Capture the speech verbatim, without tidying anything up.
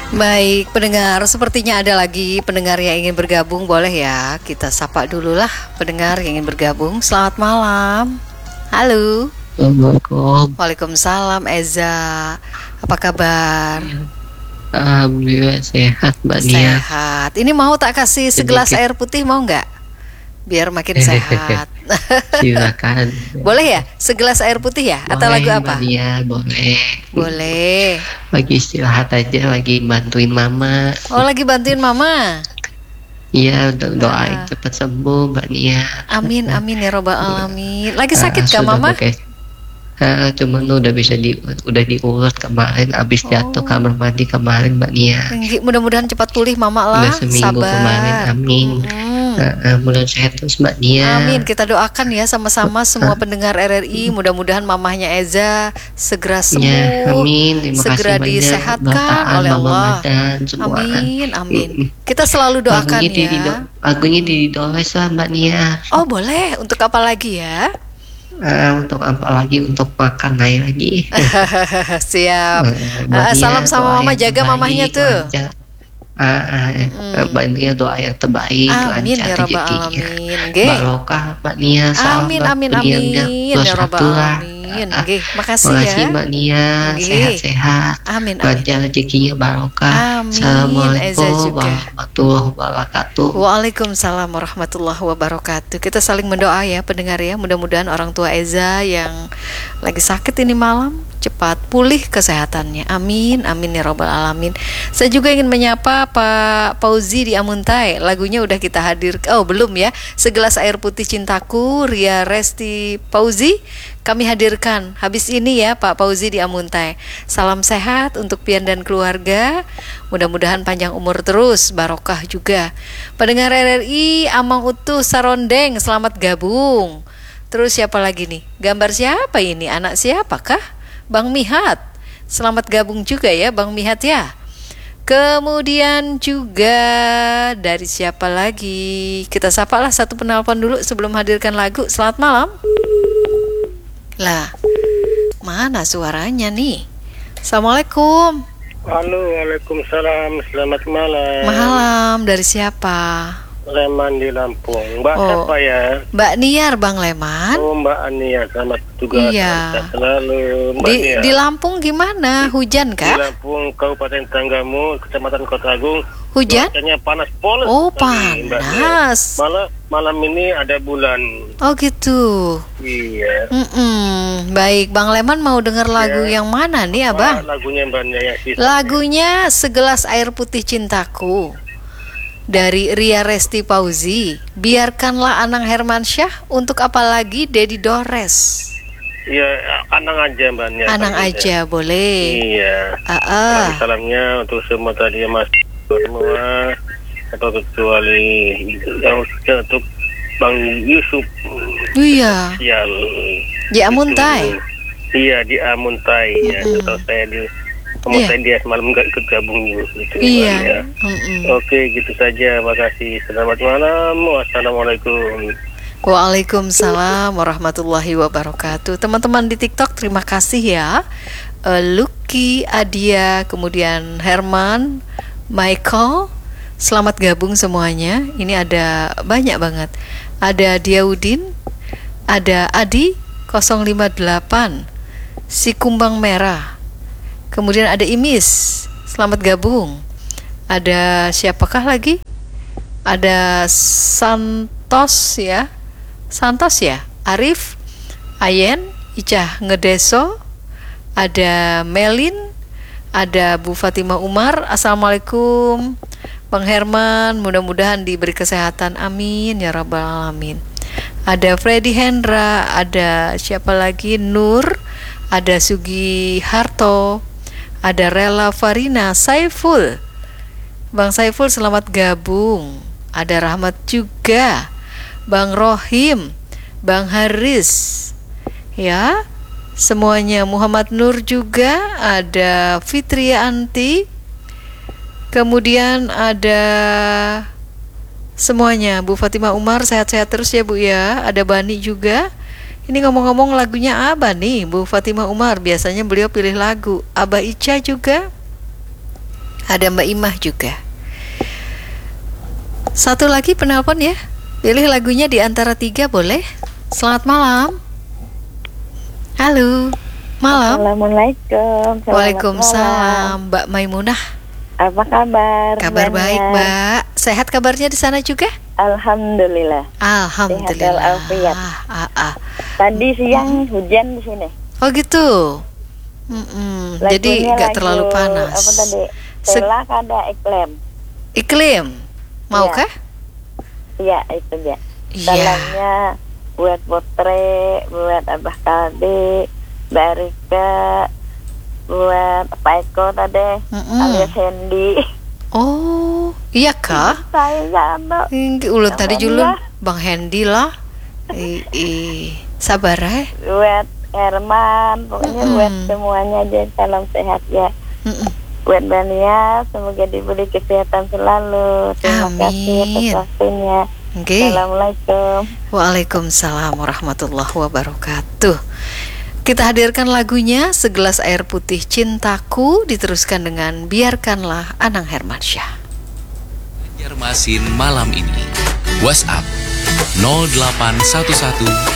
Baik, pendengar, sepertinya ada lagi pendengar yang ingin bergabung. Boleh ya, kita sapa dulu lah pendengar yang ingin bergabung. Selamat malam. Halo. Assalamualaikum. Waalaikumsalam, Eza. Apa kabar? Alhamdulillah sehat, Mbak Nia. Sehat. Ini mau tak kasih segelas Sedikit. air putih, mau nggak? Biar makin sehat. Silakan. Boleh ya, segelas air putih ya? Atau lagu Boleh, apa? Mbak Nia, boleh. Boleh. Lagi istirahat aja, lagi bantuin mama. Oh, lagi bantuin mama. Iya, do- doain Ah. cepat sembuh, Mbak Nia. Amin, amin ya robbal alamin. Lagi Ah, sakit kah sudah mama? pakai. Ah, cuman udah bisa di udah diurut kemarin, abis jatuh Oh. kamar mandi kemarin, Mbak Nia. Tinggi, mudah-mudahan cepat pulih mama lah. Udah seminggu Sabar. kemarin, amin. Mm-mm. Ah, ah, mudah sehat terus, Mbak Nia. Amin, kita doakan ya sama-sama semua pendengar R R I. Mudah-mudahan mamahnya Eza segera sembuh, Ya, amin. Terima segera kasih banyak. disehatkan Bataan, oleh Mama Allah. Madan, semua. Amin, amin. Mm-mm. Kita selalu doakan Lagunya di ya. lagunya di Dores lah, Mbak Nia. Oh boleh, untuk apa lagi ya? Ah, untuk apa lagi, untuk makan aja lagi. Siap. Ah, Mbak Ah, Nia, salam sama doa mama, yang jaga terbaik, mamahnya tuh. lancar. Ah, ah, Mm. Mbak Nia doa yang terbaik, Amin lancar ya robbal rezekinya. alamin. Nggih. Barokah, Mbak Nia. Salam Amin, buat amin, beliaunya. amin Terus ya robbal satu lah. alamin. Ah, ah. Nggih, makasih Makasih ya. Mbak Nia, Nggih. sehat-sehat. Amin, amin. Lancar rezekinya, barokah. Amin, Eza Assalamualaikum juga. warahmatullahi wabarakatuh. Waalaikumsalam warahmatullahi wabarakatuh. Kita saling mendoa ya pendengar ya. Mudah-mudahan orang tua Eza yang lagi sakit ini malam cepat pulih kesehatannya. Amin, amin ya robbal alamin. Saya juga ingin menyapa Pak Fauzi di Amuntai. Lagunya udah kita hadir. Oh belum ya. Segelas air putih cintaku, Ria Resti Fauzi. Kami hadirkan habis ini ya Pak Fauzi di Amuntai. Salam sehat untuk Pian dan keluarga. Mudah-mudahan panjang umur terus, barokah juga. Pendengar R R I, Amang Utuh Sarondeng, selamat gabung. Terus siapa lagi nih? Gambar siapa ini? Anak siapakah? Bang Mihat. Selamat gabung juga ya Bang Mihat ya. Kemudian juga dari siapa lagi? Kita sapalah satu penelpon dulu sebelum hadirkan lagu. Selamat malam. Lah, mana suaranya nih? Assalamualaikum. Halo, waalaikumsalam. Selamat malam. Malam, dari siapa? Leman di Lampung. Mbak Oh. siapa ya? Mbak Niar, Bang Leman. Oh, Mbak Ania. Selamat tugas. Iya. Sehat selalu, Mbak Di, Nia. di Lampung gimana? Hujan Di kah? Lampung, Kabupaten Tanggamu, Kecamatan Kota Agung. Hujan? Cuacanya panas polos. Oh, sekali, Mbak Nia. panas. Malah malam ini ada bulan. Oh gitu. Iya. Mm-mm. Baik, Bang Leman mau dengar lagu Ya. yang mana nih, Abang? Apa lagunya Mbak Nia yang sisa? Lagunya Segelas Air Putih Cintaku dari Ria Resti Fauzi. Biarkanlah Anang Hermansyah. Untuk apa lagi Dedi Dores? Iya, Anang aja Mbak Nia. Anang Paling aja boleh. Iya. Ah, ah. Salamnya untuk semua tadi Mas semua atau kecuali yang untuk Bang Yusuf Iya. Sial Di Amuntai. Itu. Iya di Amuntai ya. Mm-mm. Atau saya di Amuntai Iya. dia semalam nggak ikut gabung gitu. Iya. Ya. Mm-mm. Oke gitu saja. Makasih. Selamat malam. Wassalamualaikum. Waalaikumsalam warahmatullahi wabarakatuh. Teman-teman di TikTok terima kasih ya. Eh, Lucky, Adia, kemudian Herman, Michael, selamat gabung semuanya. Ini ada banyak banget. Ada Diaudin, ada Adi nol lima delapan, si Kumbang Merah. Kemudian ada Imis, selamat gabung. Ada siapakah lagi? Ada Santos ya. Santos ya, Arif, Ayen, Icah Ngedeso, ada Melin, ada Bu Fatimah Umar. Assalamualaikum Bang Herman, mudah-mudahan diberi kesehatan, amin ya rabbal alamin. Ada Freddy Hendra, ada siapa lagi, Nur, ada Sugi Harto, ada Rela Farina, Saiful, Bang Saiful selamat gabung. Ada Rahmat juga, Bang Rohim, Bang Haris, ya, semuanya. Muhammad Nur juga, ada Fitria Anti, kemudian ada semuanya. Bu Fatimah Umar sehat-sehat terus ya Bu ya. Ada Bani juga. Ini ngomong-ngomong lagunya Abah nih, Bu Fatimah Umar. Biasanya beliau pilih lagu. Abah Ica juga. Ada Mbak Imah juga. Satu lagi penelpon ya. Pilih lagunya di antara tiga boleh. Selamat malam. Halo. Malam. Assalamualaikum. Selamat Waalaikumsalam. malam. Mbak Maimunah. Apa kabar? Kabar semuanya? baik, Mbak. Sehat kabarnya di sana juga? Alhamdulillah. Alhamdulillah. Sehat walafiat. Ah, ah. Tadi siang hujan di sini. Oh gitu. Mm-mm. Jadi Lagunya nggak lagu terlalu panas. Apa tadi? Se- Stella kada iklim. Iklim. Maukah? Iya, itu dia. Iya. Salamnya buat Potre, buat Abah Kaldi, Mbak Rika, buat Pak Eko tadi, Mm-mm. alias Hendy. Oh, iya kah? Saya sama. Ing- Ulun tadi Alhamdulillah. julun Bang Hendy lah. I, i, sabar ya. Buat Herman, pokoknya Mm-mm. buat semuanya aja salam sehat ya. Mm-mm. Buat Bania, semoga diberi kesehatan selalu. Terima kasih atas Amin. waktunya. Oke. Assalamualaikum. Waalaikumsalam warahmatullahi wabarakatuh. Kita hadirkan lagunya Segelas Air Putih Cintaku, diteruskan dengan Biarkanlah Anang Hermansyah. Banjarmasin malam ini. WhatsApp nol delapan satu satu